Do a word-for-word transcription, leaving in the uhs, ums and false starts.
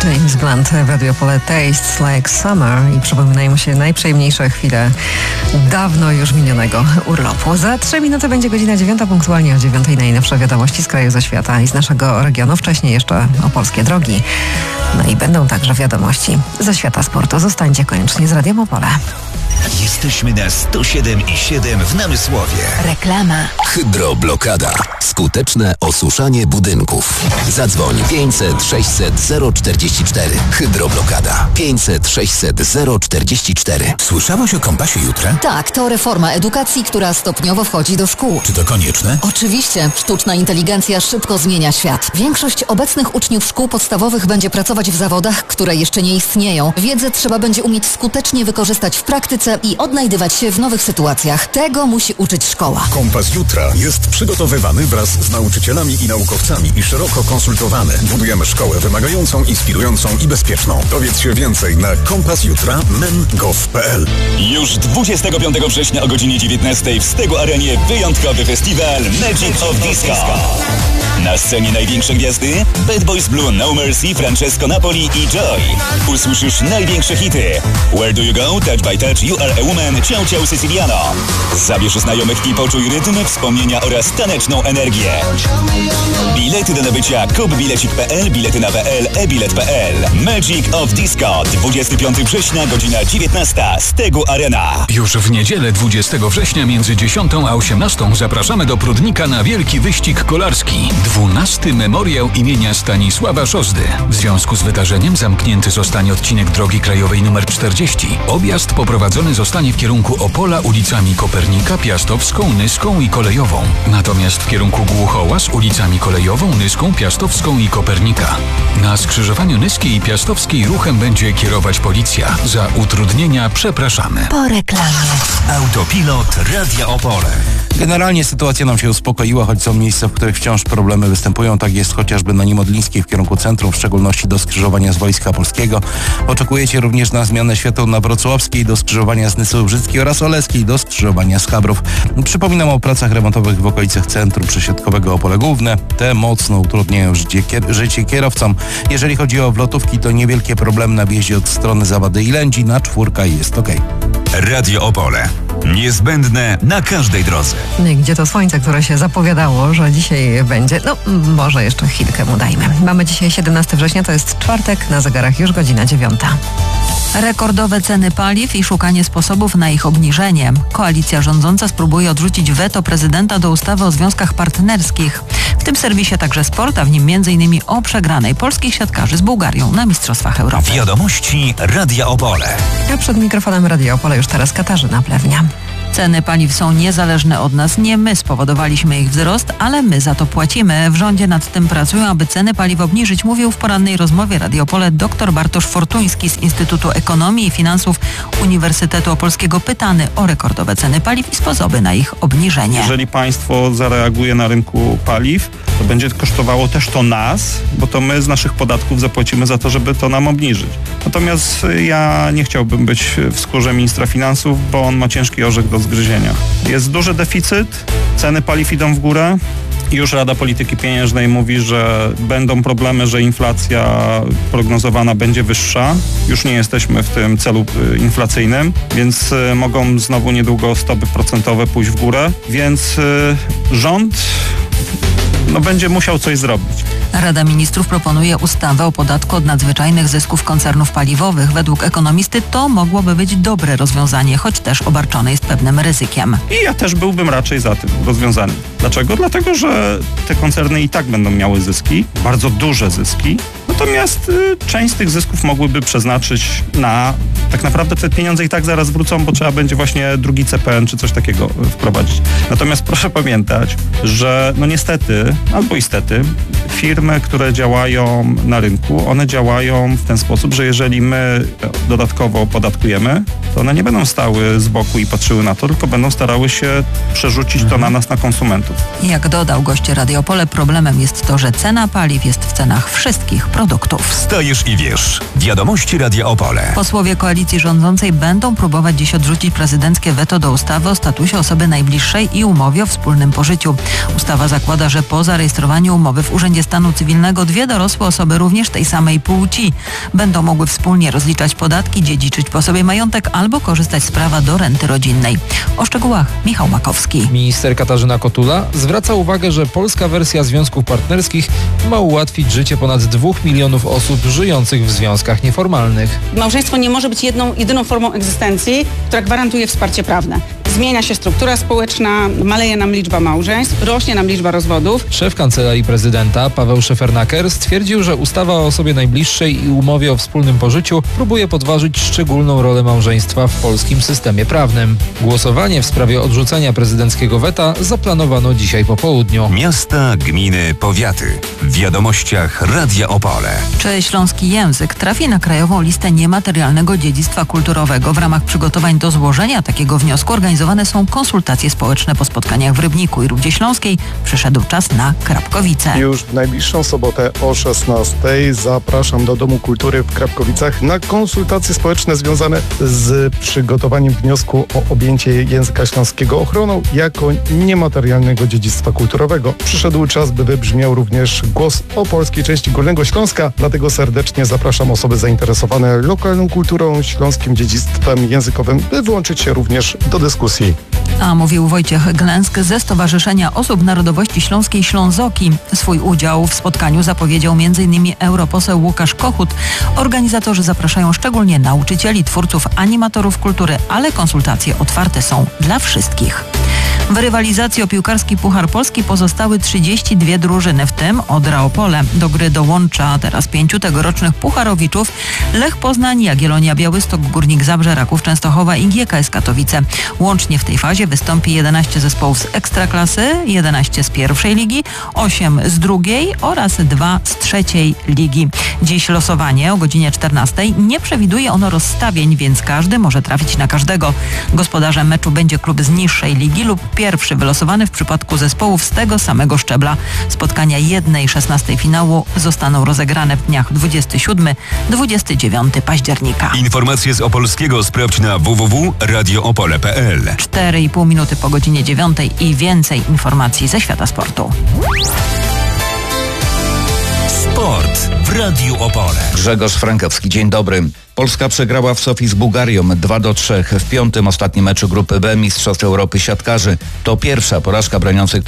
James Blunt w Radiopole Tastes Like Summer i przypominają się najprzyjemniejsze chwile dawno już minionego urlopu. Za trzy minuty będzie godzina dziewiąta, punktualnie o dziewiątej najnowsze wiadomości z kraju, ze świata i z naszego regionu. Wcześniej jeszcze opolskie drogi. No i będą także wiadomości ze świata sportu. Zostańcie koniecznie z Radiem Opole. Jesteśmy na sto siedem i siedem w Namysłowie. Reklama. Hydroblokada. Skuteczne osuszanie budynków. Zadzwoń pięćset sześćset zero czterdzieści cztery. Hydroblokada. pięćset sześćset zero czterdzieści cztery. Słyszałaś o Kompasie Jutra? Tak, to reforma edukacji, która stopniowo wchodzi do szkół. Czy to konieczne? Oczywiście. Sztuczna inteligencja szybko zmienia świat. Większość obecnych uczniów szkół podstawowych będzie pracować w zawodach, które jeszcze nie istnieją. Wiedzę trzeba będzie umieć skutecznie wykorzystać w praktyce i odnajdywać się w nowych sytuacjach. Tego musi uczyć szkoła. Kompas Jutra jest przygotowywany wraz z nauczycielami i naukowcami i szeroko konsultowany. Budujemy szkołę wymagającą, inspirującą i bezpieczną. Dowiedz się więcej na kompas jutra kropka men kropka gov kropka pe el. Już dwudziestego piątego września o godzinie dziewiętnastej w Stegu Arenie wyjątkowy festiwal Magic of Disco. Na scenie największe gwiazdy Bad Boys Blue, No Mercy, Francesco Napoli i Joy. Usłyszysz największe hity Where Do You Go, Touch by Touch, You Are a Woman, Ciao Ciao Siciliano. Zabierz znajomych i poczuj rytm, wspomnienia oraz taneczną energię. Bilety do nabycia kup bilecik kropka pe el, bilety na pe el, e-bilet kropka pe el. Magic of Disco, dwudziestego piątego września, godzina dziewiętnasta, Stegu Arena. Już w niedzielę dwudziestego września między dziesiątą a osiemnastą zapraszamy do Prudnika na wielki wyścig kolarski. dwunasty memoriał imienia Stanisława Szozdy. W związku z wydarzeniem zamknięty zostanie odcinek drogi krajowej nr czterdzieści. Objazd poprowadzony zostanie w kierunku Opola ulicami Kopernika, Piastowską, Nyską i Kolejową. Natomiast w kierunku Głuchołaz ulicami Kolejową, Nyską, Piastowską i Kopernika. Na skrzyżowaniu Nyskiej i Piastowskiej ruchem będzie kierować policja. Za utrudnienia przepraszamy. Po reklamie. Autopilot Radia Opole. Generalnie sytuacja nam się uspokoiła, choć są miejsca, w których wciąż problemy występują. Tak jest chociażby na Niemodlińskiej w kierunku centrum, w szczególności do skrzyżowania z Wojska Polskiego. Oczekujecie również na zmianę świateł na Wrocławskiej do skrzyżowania z Nysowo-Brzyckiej oraz Oleskiej do skrzyżowania z Chabrów. Przypominam o pracach remontowych w okolicach centrum przesiadkowego Opole Główne. Te mocno utrudniają życie, kier- życie kierowcom. Jeżeli chodzi o wlotówki, to niewielkie problemy na wjeździe od strony Zawady i Lędzi. Na czwórka jest ok. Radio Opole. Niezbędne na każdej drodze. Gdzie to słońce, które się zapowiadało, że dzisiaj będzie? No, może jeszcze chwilkę mu dajmy. Mamy dzisiaj siedemnastego września, to jest czwartek, na zegarach już godzina dziewiąta. Rekordowe ceny paliw i szukanie sposobów na ich obniżenie. Koalicja rządząca spróbuje odrzucić weto prezydenta do ustawy o związkach partnerskich. W tym serwisie także sport, a w nim między innymi o przegranej polskich siatkarzy z Bułgarią na Mistrzostwach Europy. Wiadomości Radia Opole. A przed mikrofonem Radia Opole już teraz Katarzyna Plewnia. Ceny paliw są niezależne od nas. Nie my spowodowaliśmy ich wzrost, ale my za to płacimy. W rządzie nad tym pracują, aby ceny paliw obniżyć, mówił w porannej rozmowie Radio Opole dr Bartosz Fortuński z Instytutu Ekonomii i Finansów Uniwersytetu Opolskiego, pytany o rekordowe ceny paliw i sposoby na ich obniżenie. Jeżeli państwo zareaguje na rynku paliw, to będzie kosztowało też to nas, bo to my z naszych podatków zapłacimy za to, żeby to nam obniżyć. Natomiast ja nie chciałbym być w skórze ministra finansów, bo on ma ciężki orzech do zgryzienia. Jest duży deficyt, ceny paliw idą w górę. Już Rada Polityki Pieniężnej mówi, że będą problemy, że inflacja prognozowana będzie wyższa. Już nie jesteśmy w tym celu inflacyjnym, więc mogą znowu niedługo stopy procentowe pójść w górę. Więc rząd no, będzie musiał coś zrobić. Rada Ministrów proponuje ustawę o podatku od nadzwyczajnych zysków koncernów paliwowych. Według ekonomisty to mogłoby być dobre rozwiązanie, choć też obarczone jest pewnym ryzykiem. I ja też byłbym raczej za tym rozwiązaniem. Dlaczego? Dlatego, że te koncerny i tak będą miały zyski, bardzo duże zyski, natomiast y, część z tych zysków mogłyby przeznaczyć na... Tak naprawdę te pieniądze i tak zaraz wrócą, bo trzeba będzie właśnie drugi C P N czy coś takiego wprowadzić. Natomiast proszę pamiętać, że no niestety, albo istety, firmy, które działają na rynku, one działają w ten sposób, że jeżeli my dodatkowo opodatkujemy, to one nie będą stały z boku i patrzyły na to, tylko będą starały się przerzucić to na nas, na konsumentów. Jak dodał gość Radia Opole, problemem jest to, że cena paliw jest w cenach wszystkich produktów. Wstajesz i wiesz. Wiadomości Radia Opole. Posłowie koalicji koalicji rządzącej będą próbować dziś odrzucić prezydenckie weto do ustawy o statusie osoby najbliższej i umowie o wspólnym pożyciu. Ustawa zakłada, że po zarejestrowaniu umowy w Urzędzie Stanu Cywilnego dwie dorosłe osoby również tej samej płci będą mogły wspólnie rozliczać podatki, dziedziczyć po sobie majątek albo korzystać z prawa do renty rodzinnej. O szczegółach Michał Makowski. Minister Katarzyna Kotula zwraca uwagę, że polska wersja związków partnerskich ma ułatwić życie ponad dwóch milionów osób żyjących w związkach nieformalnych. Małżeństwo nie może być jedną, jedyną formą egzystencji, która gwarantuje wsparcie prawne. Zmienia się struktura społeczna, maleje nam liczba małżeństw, rośnie nam liczba rozwodów. Szef Kancelarii Prezydenta Paweł Szefernaker stwierdził, że ustawa o osobie najbliższej i umowie o wspólnym pożyciu próbuje podważyć szczególną rolę małżeństwa w polskim systemie prawnym. Głosowanie w sprawie odrzucenia prezydenckiego weta zaplanowano dzisiaj po południu. Miasta, gminy, powiaty. W wiadomościach Radia Opole. Czy śląski język trafi na krajową listę niematerialnego dziedzictwa kulturowego? W ramach przygotowań do złożenia takiego wniosku organizowane są konsultacje społeczne po spotkaniach w Rybniku i Rudzie Śląskiej. Przyszedł czas na Krapkowice. Już w najbliższą sobotę o szesnastej zapraszam do Domu Kultury w Krapkowicach na konsultacje społeczne związane z przygotowaniem wniosku o objęcie języka śląskiego ochroną jako niematerialnego dziedzictwa kulturowego. Przyszedł czas, by wybrzmiał również głos o polskiej części Górnego Śląska, dlatego serdecznie zapraszam osoby zainteresowane lokalną kulturą, śląskim dziedzictwem językowym, by włączyć się również do dyskusji. A mówił Wojciech Glęsk ze Stowarzyszenia Osób Narodowości Śląskiej Ślązoki. Swój udział w spotkaniu zapowiedział między innymi europoseł Łukasz Kochut. Organizatorzy zapraszają szczególnie nauczycieli, twórców, animatorów kultury, ale konsultacje otwarte są dla wszystkich. W rywalizacji o piłkarski Puchar Polski pozostały trzydzieści dwie drużyny, w tym Odra Opole. Do gry dołącza teraz pięciu tegorocznych pucharowiczów: Lech Poznań, Jagiellonia Białystok, Górnik Zabrze, Raków Częstochowa i G K S Katowice. Łącznie w tej fazie wystąpi jedenaście zespołów z Ekstraklasy, jedenaście z pierwszej ligi, osiem z drugiej oraz dwa z trzeciej ligi. Dziś losowanie o godzinie czternastej. Nie przewiduje ono rozstawień, więc każdy może trafić na każdego. Gospodarzem meczu będzie klub z niższej ligi lub pierwszy wylosowany w przypadku zespołów z tego samego szczebla. Spotkania jednej szesnastej finału zostaną rozegrane w dniach dwudziestego siódmego do dwudziestego dziewiątego października. Informacje z Opolskiego sprawdź na w w w kropka radio opole kropka p l. cztery i pół minuty po godzinie dziewiątej i więcej informacji ze świata sportu. Sport w Radiu Opole. Grzegorz Frankowski, dzień dobry. Polska przegrała w Sofii z Bułgarią dwa do trzech w piątym ostatnim meczu grupy B Mistrzostw Europy Siatkarzy. To pierwsza porażka broniących